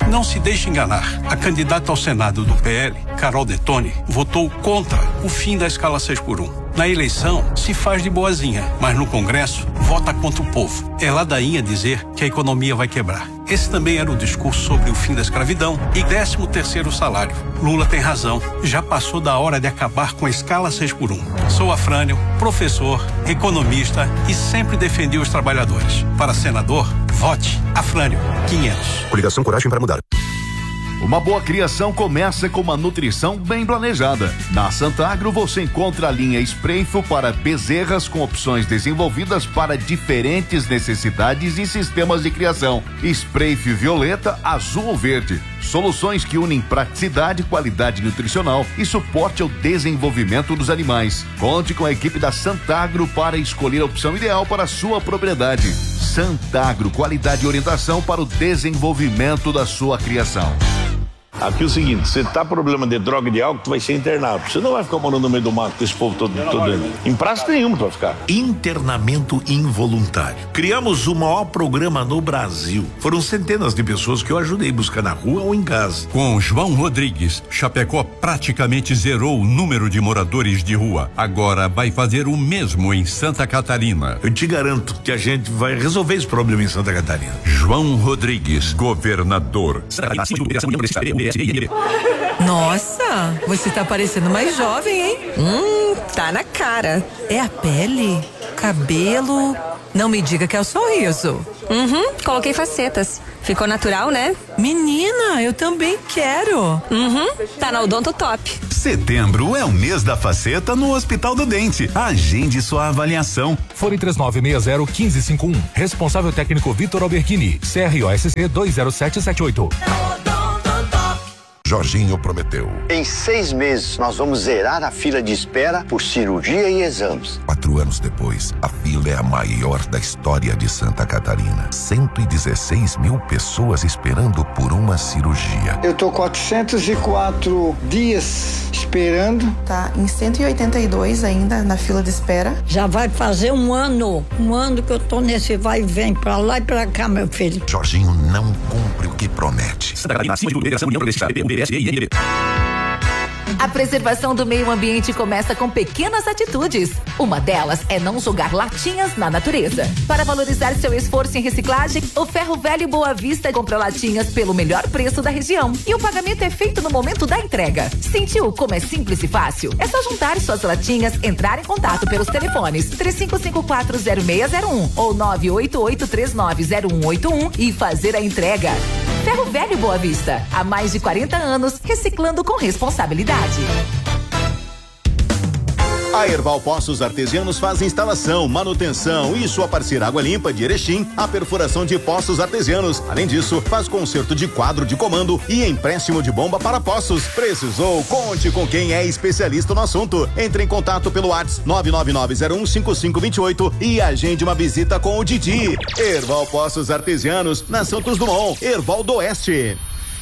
Não se deixe enganar. A candidata ao Senado do PL, Carol Detoni, votou contra o fim da escala 6x1. Na eleição, se faz de boazinha, mas no Congresso, vota contra o povo. É ladainha dizer que a economia vai quebrar. Esse também era o discurso sobre o fim da escravidão e 13º salário. Lula tem razão. Já passou da hora de acabar com a escala 6x1. Sou Afrânio, professor, economista e sempre defendi os trabalhadores. Para senador, vote Afrânio 500. Coligação Coragem para Mudar. Uma boa criação começa com uma nutrição bem planejada. Na Santa Agro você encontra a linha Espreifo para bezerras com opções desenvolvidas para diferentes necessidades e sistemas de criação. Espreifo violeta, azul ou verde. Soluções que unem praticidade, qualidade nutricional e suporte ao desenvolvimento dos animais. Conte com a equipe da Santa Agro para escolher a opção ideal para a sua propriedade. Santa Agro, qualidade e orientação para o desenvolvimento da sua criação. Aqui é o seguinte, você tá com problema de droga e de álcool, tu vai ser internado. Você não vai ficar morando no meio do mato com esse povo todo em praça nenhuma tu vai ficar. Internamento involuntário. Criamos o maior programa no Brasil. Foram centenas de pessoas que eu ajudei a buscar na rua ou em casa. Com João Rodrigues, Chapecó praticamente zerou o número de moradores de rua. Agora vai fazer o mesmo em Santa Catarina. Eu te garanto que a gente vai resolver esse problema em Santa Catarina. João Rodrigues, governador. Nossa, você tá parecendo mais jovem, hein? Tá na cara. É a pele? Cabelo? Não me diga que é o sorriso. Coloquei facetas. Ficou natural, né? Menina, eu também quero. Tá na Odonto Top. Setembro é o mês da faceta no Hospital do Dente. Agende sua avaliação. Fone 3960-1551. Responsável técnico Vitor Alberghini. CROSC 20778. Jorginho prometeu. Em 6 meses, nós vamos zerar a fila de espera por cirurgia e exames. 4 anos depois, a fila é a maior da história de Santa Catarina. 116 mil pessoas esperando por uma cirurgia. Eu tô 404 dias esperando. Tá em 182 ainda na fila de espera. Já vai fazer um ano que eu tô nesse vai e vem pra lá e pra cá, meu filho. Jorginho não cumpre o que promete. Santa Catarina, acima de tudo, Federação União Progressista, PSINB. A preservação do meio ambiente começa com pequenas atitudes. Uma delas é não jogar latinhas na natureza. Para valorizar seu esforço em reciclagem, o Ferro Velho Boa Vista compra latinhas pelo melhor preço da região. E o pagamento é feito no momento da entrega. Sentiu como é simples e fácil? É só juntar suas latinhas, entrar em contato pelos telefones 35540601 ou 988390181 e fazer a entrega. Ferro Velho Boa Vista. Há mais de 40 anos, reciclando com responsabilidade. A Erval Poços Artesianos faz instalação, manutenção e sua parceira Água Limpa de Erechim, a perfuração de poços artesianos. Além disso, faz conserto de quadro de comando e empréstimo de bomba para poços. Precisou? Conte com quem é especialista no assunto. Entre em contato pelo WhatsApp 999015528 e agende uma visita com o Didi. Erval Poços Artesianos, na Santos Dumont, Erval do Oeste.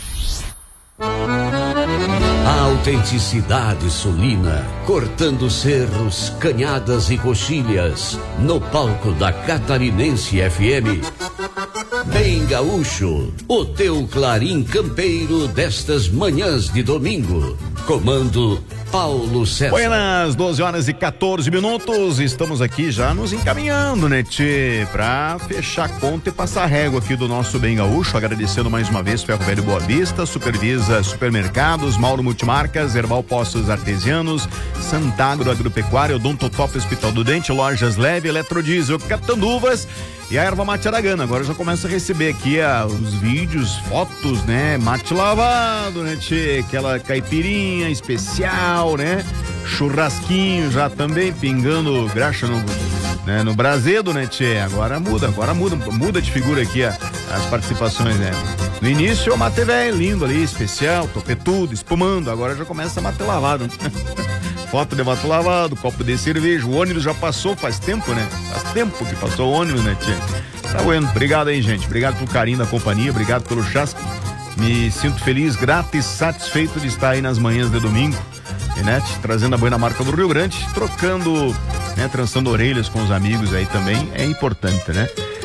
A autenticidade sulina, cortando cerros, canhadas e coxilhas, no palco da Catarinense FM. Bem Gaúcho, o teu clarim campeiro destas manhãs de domingo. Comando Paulo César. Buenas, 12h14. Estamos aqui já nos encaminhando, né, tchê? Pra fechar a conta e passar a régua aqui do nosso Bem Gaúcho. Agradecendo mais uma vez Ferro Velho Boa Vista, Supervisa Supermercados, Mauro Multimarcas, Erval Poços Artesianos, Santagro Agropecuária, Odonto Top Hospital do Dente, Lojas Leve, Eletrodiesel, Catanduvas e a Erva Mate Aragana. Agora já começa a receber aqui os vídeos, fotos, né? Mate lavado, né, tchê? Aquela caipirinha especial, né? Churrasquinho já também, pingando graxa no brasedo, né, tchê? Agora muda de figura aqui as participações, né? No início o mate velho, lindo ali, especial, topetudo, espumando. Agora já começa a mate lavado. Foto de mate lavado, copo de cerveja. O ônibus já passou faz tempo, né? Faz tempo que passou o ônibus, né, tia? Tá bueno, obrigado aí, gente. Obrigado pelo carinho da companhia, obrigado pelo chasque. Me sinto feliz, grato e satisfeito de estar aí nas manhãs de domingo, né? Trazendo a boa marca do Rio Grande, trocando, né? Trançando orelhas com os amigos aí também, é importante, né?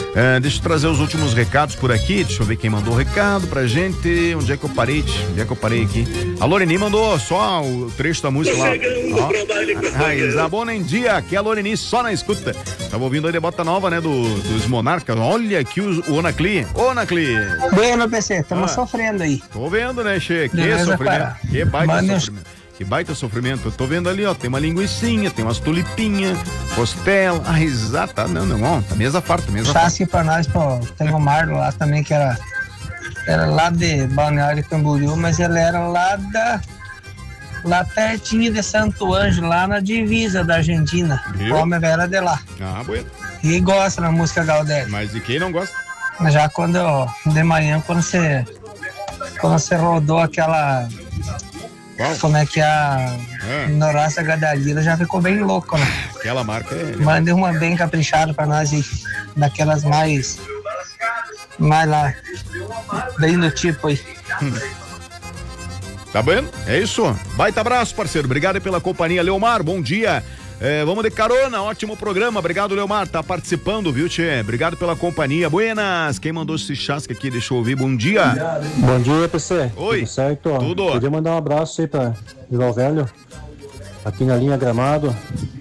Deixa eu trazer os últimos recados por aqui. Deixa eu ver quem mandou o recado pra gente. Onde é que eu parei? Aqui? A Loreni mandou só o trecho da música lá. Bom dia, aqui é a Loreni, só na escuta. Tava ouvindo aí de Bota Nova, né, dos Monarcas. Olha aqui o Onacli. Bueno, PC, estamos sofrendo aí. Tô vendo, né, Che? Que sofrimento. Que baita sofrimento. Que baita sofrimento. Eu tô vendo ali, ó, tem uma linguicinha, tem umas tulipinhas, costela. Exata. Não, tá mesa farta, Chasque pra nós, pô, tem o Marlon lá também, que era lá de Balneário Camboriú, mas ele era lá pertinho de Santo Ângelo, lá na divisa da Argentina. O homem era de lá. Bueno. E gosta da música Galdério. Mas de quem não gosta? Já de manhã, quando você rodou aquela... Qual? Como é que a Norácia Gadalira já ficou bem louco, né? Aquela marca Mande uma bem caprichada pra nós aí, daquelas mais lá, bem do tipo aí. Tá vendo? É isso. Baita abraço, parceiro. Obrigado pela companhia, Leomar. Bom dia. Vamos de carona, ótimo programa. Obrigado, Leomar, tá participando, viu, tchê? Obrigado pela companhia. Buenas, quem mandou esse chasque aqui, deixa eu ouvir. Bom dia. Bom dia, PC. Oi. Tudo certo? Tudo. Queria mandar um abraço aí pra Vila Velho, aqui na linha Gramado.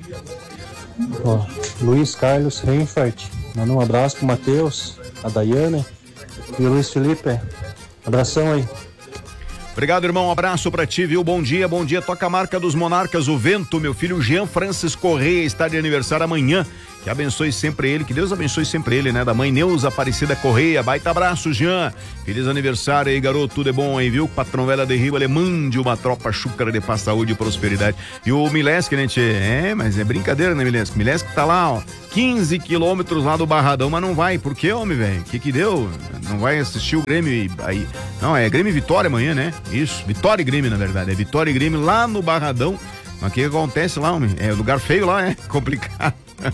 Luiz Carlos Reinfart, manda um abraço pro Matheus, a Daiane e o Luiz Felipe. Abração aí. Obrigado, irmão, um abraço pra ti, viu? Bom dia, toca a marca dos Monarcas, o Vento, meu filho Jean Francis Correia está de aniversário amanhã, que abençoe sempre ele, que Deus abençoe sempre ele, né? Da mãe Neuza Aparecida Correia, baita abraço, Jean, feliz aniversário aí, garoto, tudo é bom aí, viu? Patrão Velha de Riba, ele mande uma tropa chúcara de paz, saúde e prosperidade. E o Mileski, né, tchê? Mas é brincadeira, né, Mileski? Mileski tá lá, ó, 15 quilômetros lá do Barradão, mas não vai, por quê, homem, velho? Que deu? Não vai assistir o Grêmio aí? Não, é Grêmio e Vitória amanhã, né? Isso, Vitória e Grêmio, na verdade, é Vitória e Grêmio lá no Barradão. Mas o que acontece lá, homem? É lugar feio lá, é complicado.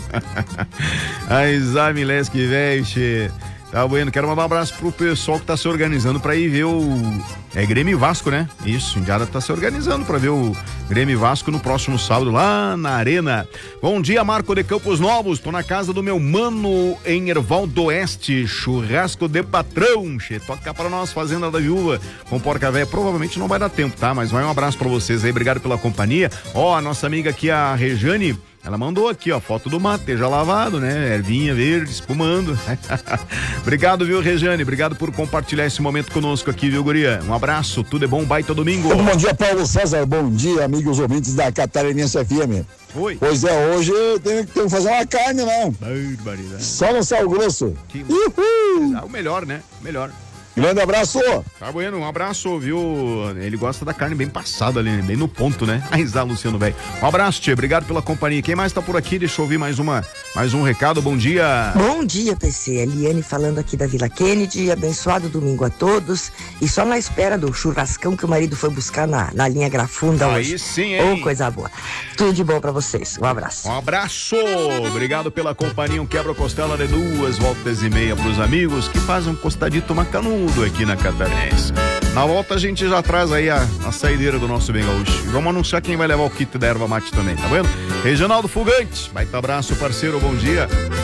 Mileski, velho, che. Tá bueno, quero mandar um abraço pro pessoal que tá se organizando pra ir ver o Grêmio e Vasco, né? Isso, Indiara tá se organizando pra ver o Grêmio e Vasco no próximo sábado lá na Arena. Bom dia, Marco de Campos Novos, tô na casa do meu mano em Erval do Oeste, churrasco de patrão, che. Toca pra nós, Fazenda da Viúva com Porca Véia, provavelmente não vai dar tempo, tá? Mas vai um abraço pra vocês aí, obrigado pela companhia. A nossa amiga aqui, a Rejane, ela mandou aqui, ó, foto do mate já lavado, né? Ervinha verde, espumando. Obrigado, viu, Rejane? Obrigado por compartilhar esse momento conosco aqui, viu, guria? Um abraço, tudo é bom, baita domingo. Bom dia, Paulo César, bom dia, amigos ouvintes da Catarinense FM. Oi. Pois é, hoje tem que fazer uma carne, né? Só no sal grosso. O melhor, né? Melhor. Grande abraço. Tá bueno, um abraço, viu? Ele gosta da carne bem passada ali, bem no ponto, né? Luciano, velho. Um abraço, tia, obrigado pela companhia. Quem mais tá por aqui? Deixa eu ouvir mais um recado. Bom dia. Bom dia, PC. Eliane falando aqui da Vila Kennedy. Abençoado domingo a todos. E só na espera do churrascão que o marido foi buscar na linha Grafunda hoje. Aí sim, hein? Coisa boa. Tudo de bom pra vocês. Um abraço. Um abraço. Obrigado pela companhia. Um quebra-costela de 2 voltas e meia pros amigos que fazem um costadito macanudo aqui na Catarinense. Na volta a gente já traz aí a saideira do nosso bem gaúcho. Vamos anunciar quem vai levar o kit da erva mate também, tá vendo? Reginaldo Fugante, baita abraço, parceiro, bom dia.